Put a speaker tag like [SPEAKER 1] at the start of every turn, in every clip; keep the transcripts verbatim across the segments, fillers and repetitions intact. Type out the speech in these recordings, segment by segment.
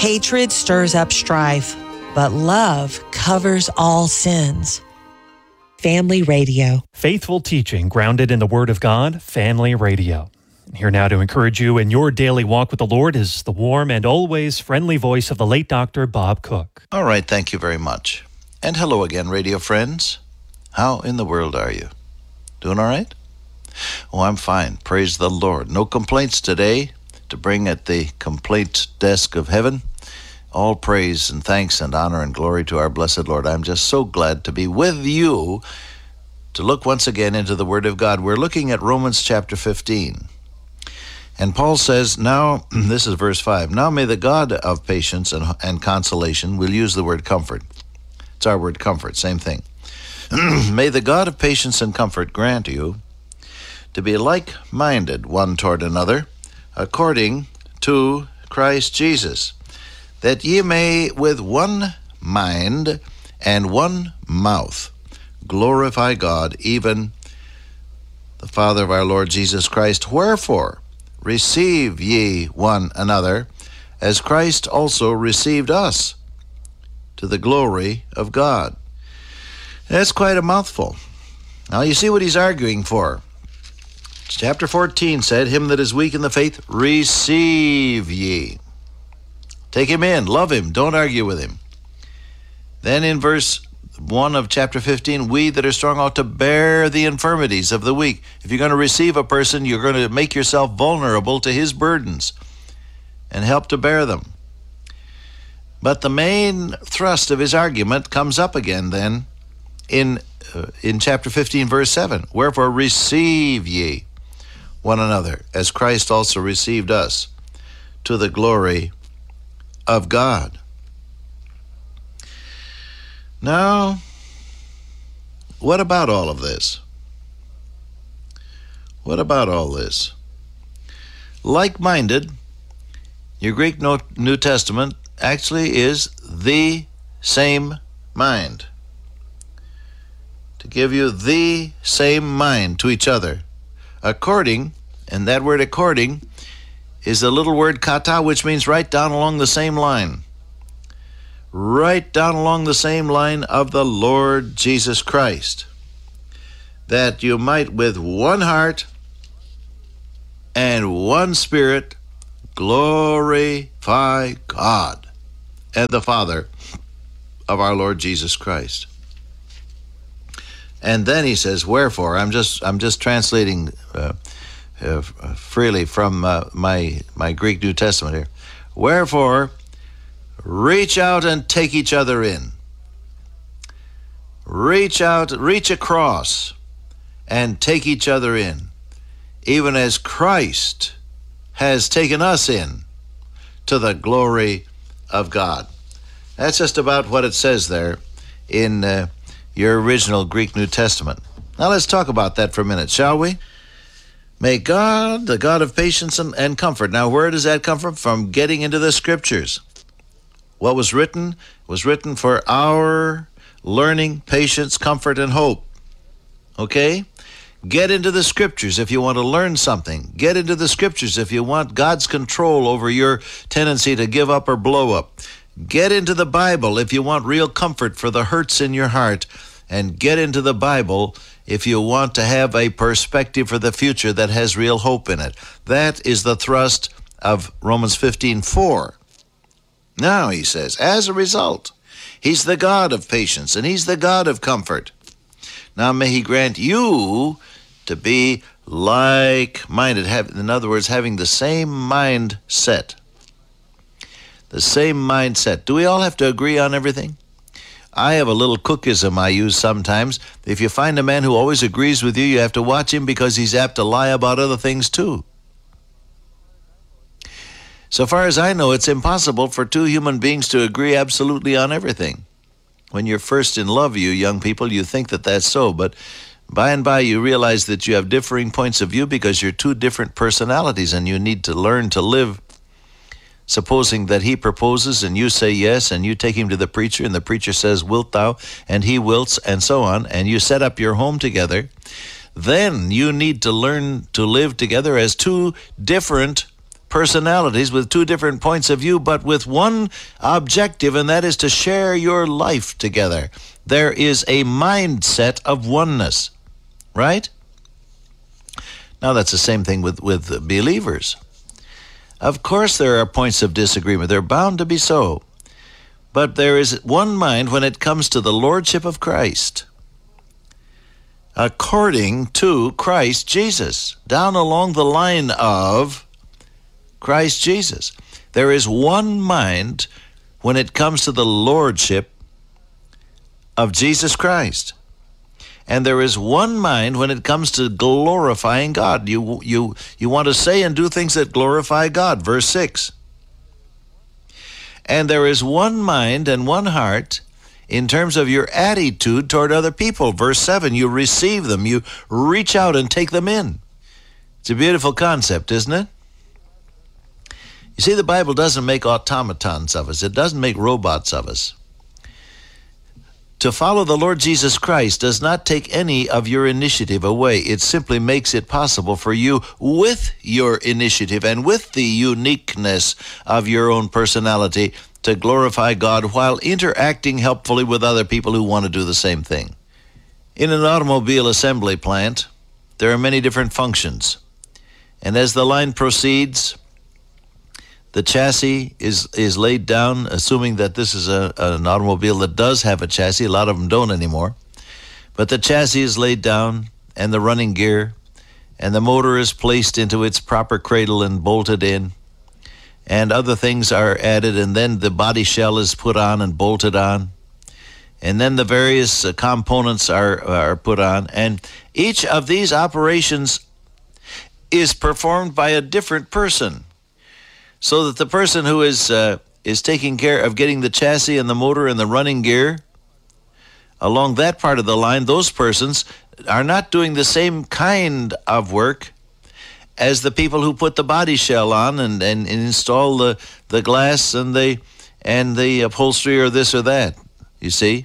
[SPEAKER 1] Hatred stirs up strife, but love covers all sins. Family Radio.
[SPEAKER 2] Faithful teaching grounded in the Word of God, Family Radio. Here now to encourage you in your daily walk with the Lord is the warm and always friendly voice of the late Doctor Bob Cook.
[SPEAKER 3] All right, thank you very much. And hello again, radio friends. How in the world are you? Doing all right? Oh, I'm fine. Praise the Lord. No complaints today to bring at the complaint desk of heaven. All praise and thanks and honor and glory to our blessed Lord. I'm just so glad to be with you to look once again into the Word of God. We're looking at Romans chapter fifteen. And Paul says, now, this is verse five, now may the God of patience and, and consolation, we'll use the word comfort. It's our word comfort, same thing. May the God of patience and comfort grant you to be like-minded one toward another, according to Christ Jesus, that ye may with one mind and one mouth glorify God, even the Father of our Lord Jesus Christ. Wherefore, receive ye one another, as Christ also received us, to the glory of God. That's quite a mouthful. Now you see what he's arguing for. Chapter fourteen said, him that is weak in the faith, receive ye. Take him in, love him, don't argue with him. Then in verse one of chapter fifteen, we that are strong ought to bear the infirmities of the weak. If you're going to receive a person, you're going to make yourself vulnerable to his burdens and help to bear them. But the main thrust of his argument comes up again then in, uh, in chapter fifteen, verse seven. Wherefore receive ye one another, as Christ also received us, to the glory of God. Now, what about all of this? What about all this? Like-minded, your Greek New Testament actually is the same mind. To give you the same mind to each other. According, and that word according is the little word kata, which means right down along the same line. Right down along the same line of the Lord Jesus Christ. That you might with one heart and one spirit glorify God and the Father of our Lord Jesus Christ. And then he says, wherefore, I'm just I'm just translating uh, uh, freely from uh, my my Greek New Testament here. Wherefore, reach out and take each other in. Reach out, reach across, and take each other in, even as Christ has taken us in to the glory of God. That's just about what it says there in uh, your original Greek New Testament. Now let's talk about that for a minute, shall we? May God, the God of patience and, and comfort. Now where does that come from? From getting into the Scriptures. What was written was written for our learning, patience, comfort, and hope. Okay? Get into the Scriptures if you want to learn something. Get into the Scriptures if you want God's control over your tendency to give up or blow up. Get into the Bible if you want real comfort for the hurts in your heart. And get into the Bible if you want to have a perspective for the future that has real hope in it. That is the thrust of Romans fifteen four. Now, he says, as a result, he's the God of patience and he's the God of comfort. Now may he grant you to be like-minded, have, in other words, having the same mindset. The same mindset. Do we all have to agree on everything? I have a little cookism I use sometimes. If you find a man who always agrees with you, you have to watch him because he's apt to lie about other things too. So far as I know, it's impossible for two human beings to agree absolutely on everything. When you're first in love, you young people, you think that that's so, but by and by you realize that you have differing points of view because you're two different personalities and you need to learn to live. Supposing that he proposes and you say yes and you take him to the preacher and the preacher says, wilt thou? And he wilts and so on, and you set up your home together, then you need to learn to live together as two different personalities with two different points of view, but with one objective, and that is to share your life together. There is a mindset of oneness, right? Now, that's the same thing with, with believers. Of course, there are points of disagreement. They're bound to be so. But there is one mind when it comes to the Lordship of Christ, according to Christ Jesus, down along the line of Christ Jesus. There is one mind when it comes to the Lordship of Jesus Christ. And there is one mind when it comes to glorifying God. You, you, you want to say and do things that glorify God, verse six. And there is one mind and one heart in terms of your attitude toward other people. Verse seven, you receive them, you reach out and take them in. It's a beautiful concept, isn't it? You see, the Bible doesn't make automatons of us. It doesn't make robots of us. To follow the Lord Jesus Christ does not take any of your initiative away. It simply makes it possible for you, with your initiative and with the uniqueness of your own personality, to glorify God while interacting helpfully with other people who want to do the same thing. In an automobile assembly plant, there are many different functions. And as the line proceeds, the chassis is, is laid down, assuming that this is a, an automobile that does have a chassis. A lot of them don't anymore. But the chassis is laid down, and the running gear, and the motor is placed into its proper cradle and bolted in, and other things are added, and then the body shell is put on and bolted on, and then the various uh, components are, are put on, and each of these operations is performed by a different person. So that the person who is uh, is taking care of getting the chassis and the motor and the running gear along that part of the line, those persons are not doing the same kind of work as the people who put the body shell on and, and, and install the, the glass and the and the upholstery or this or that. You see?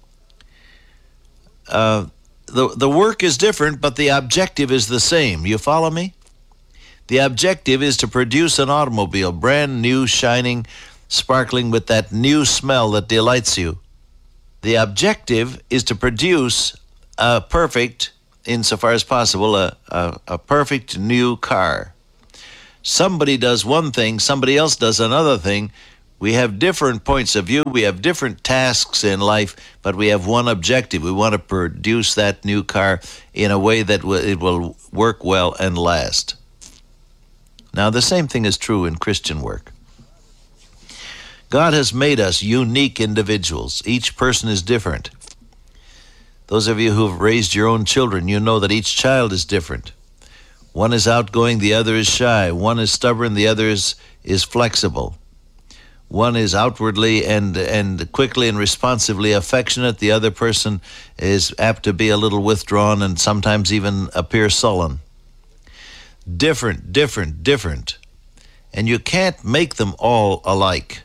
[SPEAKER 3] Uh, the, the work is different, but the objective is the same. You follow me? The objective is to produce an automobile, brand new, shining, sparkling with that new smell that delights you. The objective is to produce a perfect, insofar as possible, a, a, a perfect new car. Somebody does one thing, somebody else does another thing. We have different points of view, we have different tasks in life, but we have one objective. We want to produce that new car in a way that w- it will work well and last. Now, the same thing is true in Christian work. God has made us unique individuals. Each person is different. Those of you who have raised your own children, you know that each child is different. One is outgoing, the other is shy. One is stubborn, the other is, is flexible. One is outwardly and, and quickly and responsively affectionate. The other person is apt to be a little withdrawn and sometimes even appear sullen. Different, different, different. And you can't make them all alike.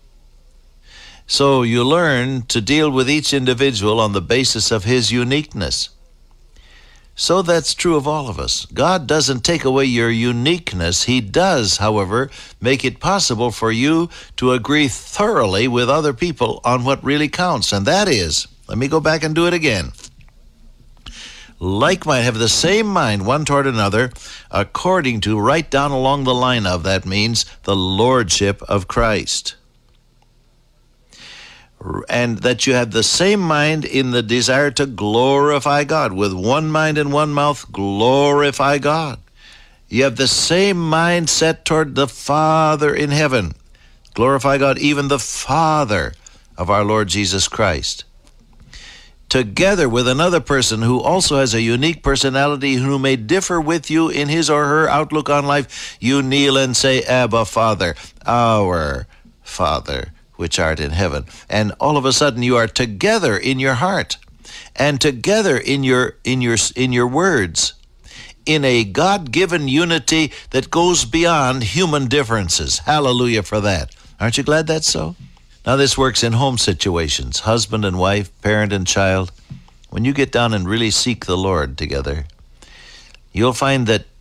[SPEAKER 3] So you learn to deal with each individual on the basis of his uniqueness. So that's true of all of us. God doesn't take away your uniqueness. He does, however, make it possible for you to agree thoroughly with other people on what really counts. And that is, let me go back and do it again. Like mind, have the same mind one toward another, according to, right down along the line of, that means the Lordship of Christ. And that you have the same mind in the desire to glorify God. With one mind and one mouth, glorify God. You have the same mind set toward the Father in heaven. Glorify God, even the Father of our Lord Jesus Christ. Together with another person who also has a unique personality, who may differ with you in his or her outlook on life, you kneel and say, Abba, Father, our Father, which art in heaven. And all of a sudden you are together in your heart and together in your in your in your words, in a God-given unity that goes beyond human differences. Hallelujah for that. Aren't you glad that's so? Now, this works in home situations, husband and wife, parent and child. When you get down and really seek the Lord together, you'll find that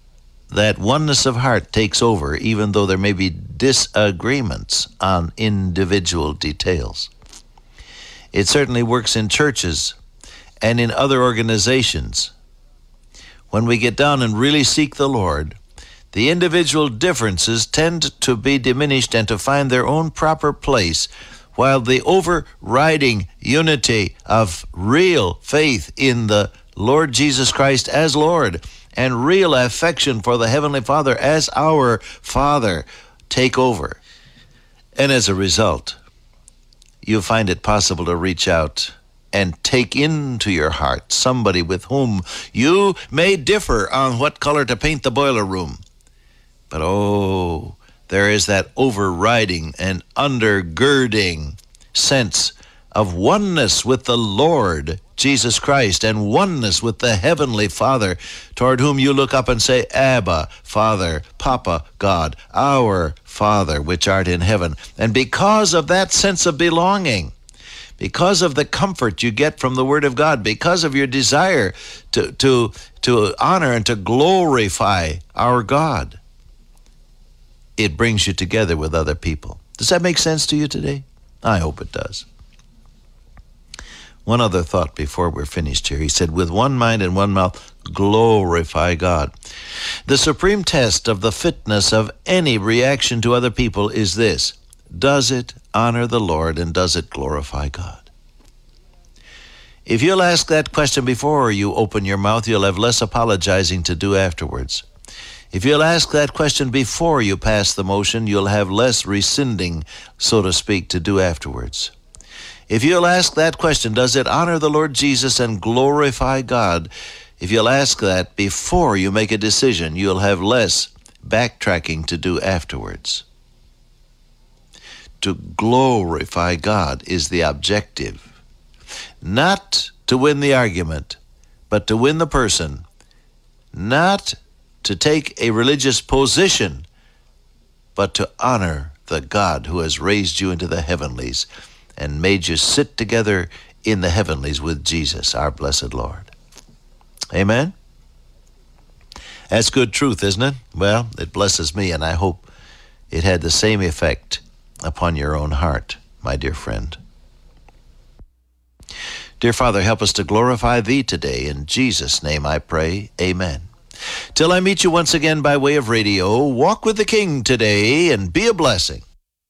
[SPEAKER 3] that oneness of heart takes over, even though there may be disagreements on individual details. It certainly works in churches and in other organizations. When we get down and really seek the Lord, the individual differences tend to be diminished and to find their own proper place, while the overriding unity of real faith in the Lord Jesus Christ as Lord and real affection for the Heavenly Father as our Father take over. And as a result, you find it possible to reach out and take into your heart somebody with whom you may differ on what color to paint the boiler room. But oh, there is that overriding and undergirding sense of oneness with the Lord Jesus Christ and oneness with the Heavenly Father, toward whom you look up and say, Abba, Father, Papa, God, our Father, which art in heaven. And because of that sense of belonging, because of the comfort you get from the Word of God, because of your desire to, to, to honor and to glorify our God, it brings you together with other people. Does that make sense to you today? I hope it does. One other thought before we're finished here. He said, with one mind and one mouth, glorify God. The supreme test of the fitness of any reaction to other people is this: does it honor the Lord and does it glorify God? If you'll ask that question before you open your mouth, you'll have less apologizing to do afterwards. If you'll ask that question before you pass the motion, you'll have less rescinding, so to speak, to do afterwards. If you'll ask that question, does it honor the Lord Jesus and glorify God? If you'll ask that before you make a decision, you'll have less backtracking to do afterwards. To glorify God is the objective. Not to win the argument, but to win the person. Not to take a religious position, but to honor the God who has raised you into the heavenlies and made you sit together in the heavenlies with Jesus, our blessed Lord. Amen? That's good truth, isn't it? Well, it blesses me, and I hope it had the same effect upon your own heart, my dear friend. Dear Father, help us to glorify Thee today. In Jesus' name I pray, amen. Till I meet you once again by way of radio, walk with the King today and be a blessing.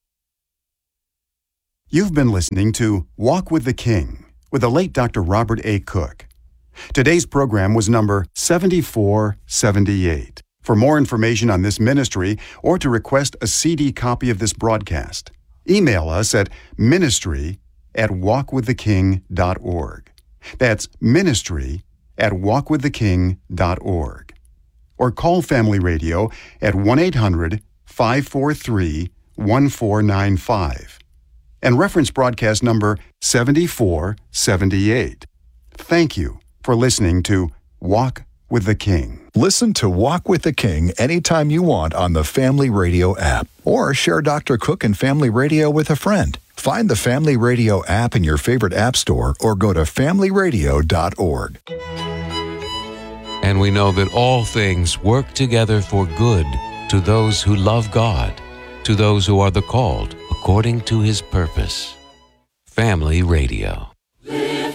[SPEAKER 4] You've been listening to Walk with the King with the late Doctor Robert A. Cook. Today's program was number seventy-four seventy-eight. For more information on this ministry or to request a C D copy of this broadcast, email us at ministry at walk with the king dot org. That's ministry at walk with the king dot org. Or call Family Radio at one eight hundred five four three one four nine five and reference broadcast number seventy-four seventy-eight. Thank you for listening to Walk with the King.
[SPEAKER 5] Listen to Walk with the King anytime you want on the Family Radio app, or share Doctor Cook and Family Radio with a friend. Find the Family Radio app in your favorite app store or go to family radio dot org.
[SPEAKER 6] And we know that all things work together for good to those who love God, to those who are the called according to His purpose. Family Radio.